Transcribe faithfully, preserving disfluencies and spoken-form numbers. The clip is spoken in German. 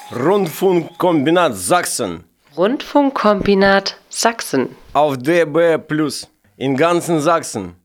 Rundfunkkombinat Sachsen. Rundfunkkombinat Sachsen. Auf D B Plus. In ganzen Sachsen.